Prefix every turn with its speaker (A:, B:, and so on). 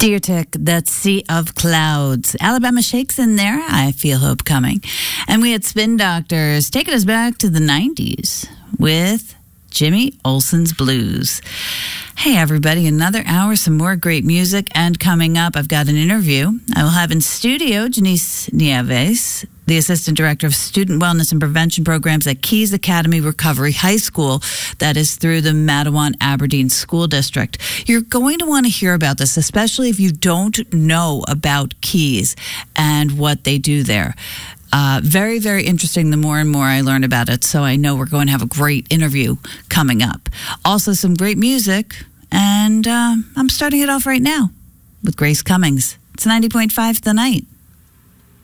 A: Dear Tick, that sea of clouds. Alabama Shakes in there. I feel hope coming. And we had Spin Doctors taking us back to the 90s with Jimmy Olsen's Blues. Hey, everybody, another hour, some more great music. And coming up, I've got an interview. I will have in studio Janice Nieves, the Assistant Director of Student Wellness and Prevention Programs at Keys Academy Recovery High School. That is through the Matawan Aberdeen School District. You're going to want to hear about this, especially if you don't know about Keys and what they do there. Very, very interesting the more and more I learn about it. So I know we're going to have a great interview coming up. Also, some great music. And I'm starting it off right now with Grace Cummings. It's 90.5 The Night.